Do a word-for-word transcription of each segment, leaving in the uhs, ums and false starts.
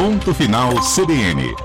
Ponto Final C B N.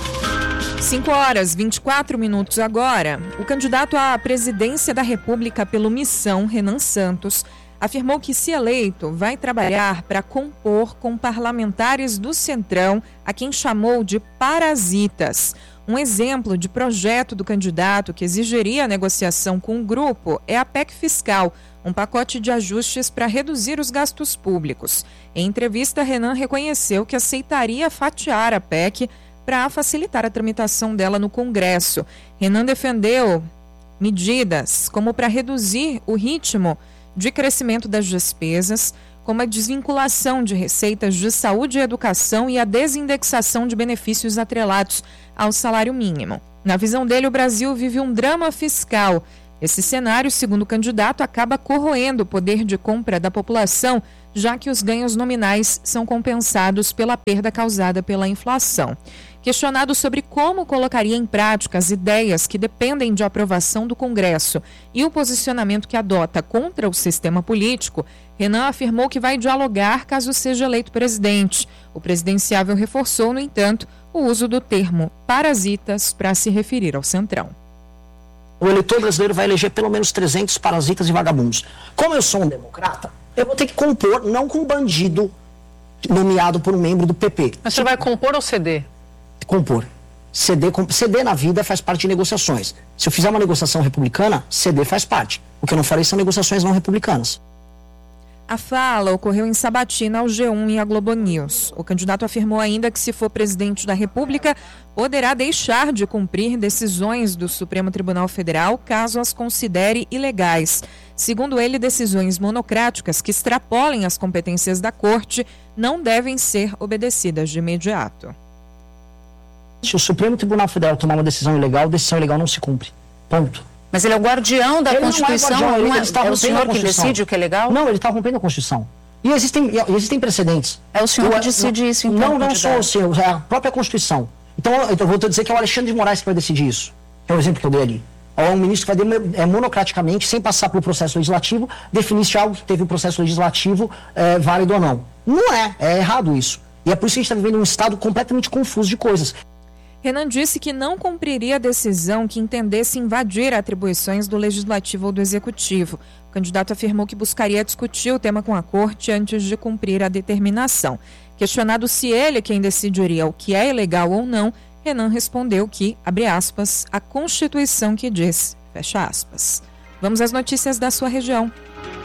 cinco horas e vinte e quatro minutos agora. O candidato à presidência da República pelo Missão, Renan Santos, afirmou que, se eleito, vai trabalhar para compor com parlamentares do Centrão, a quem chamou de parasitas. Um exemplo de projeto do candidato que exigiria a negociação com o grupo é a P E C fiscal, um pacote de ajustes para reduzir os gastos públicos. Em entrevista, Renan reconheceu que aceitaria fatiar a P E C para facilitar a tramitação dela no Congresso. Renan defendeu medidas como para reduzir o ritmo de crescimento das despesas, como a desvinculação de receitas de saúde e educação e a desindexação de benefícios atrelados ao salário mínimo. Na visão dele, o Brasil vive um drama fiscal. Esse cenário, segundo o candidato, acaba corroendo o poder de compra da população, já que os ganhos nominais são compensados pela perda causada pela inflação. Questionado sobre como colocaria em prática as ideias que dependem de aprovação do Congresso e o posicionamento que adota contra o sistema político, Renan afirmou que vai dialogar caso seja eleito presidente. O presidenciável reforçou, no entanto, o uso do termo parasitas para se referir ao Centrão. O eleitor brasileiro vai eleger pelo menos trezentos parasitas e vagabundos. Como eu sou um democrata, eu vou ter que compor, não com um bandido nomeado por um membro do P P. Mas você vai compor ou ceder? Compor. Ceder, ceder na vida faz parte de negociações. Se eu fizer uma negociação republicana, ceder faz parte. O que eu não farei são negociações não republicanas. A fala ocorreu em Sabatina, ao G um e à Globo News. O candidato afirmou ainda que, se for presidente da República, poderá deixar de cumprir decisões do Supremo Tribunal Federal caso as considere ilegais. Segundo ele, decisões monocráticas que extrapolem as competências da Corte não devem ser obedecidas de imediato. Se o Supremo Tribunal Federal tomar uma decisão ilegal, decisão ilegal não se cumpre. Ponto. Mas ele é o guardião da ele Constituição, não é, guardião, não é, ele está é o senhor que decide o que é legal? Não, ele está rompendo a Constituição. E existem, existem precedentes. É o senhor eu, que decide não, isso, então? Não, não sou o senhor, é a própria Constituição. Então, eu vou dizer que é o Alexandre de Moraes que vai decidir isso. É o exemplo que eu dei ali. É um ministro que vai, é, monocraticamente, sem passar pelo processo legislativo, definir se algo que teve o processo legislativo é válido ou não. Não é, é errado isso. E é por isso que a gente está vivendo um estado completamente confuso de coisas. Renan disse que não cumpriria a decisão que entendesse invadir atribuições do Legislativo ou do Executivo. O candidato afirmou que buscaria discutir o tema com a Corte antes de cumprir a determinação. Questionado se ele quem decidiria o que é ilegal ou não, Renan respondeu que, abre aspas, a Constituição que diz, fecha aspas. Vamos às notícias da sua região.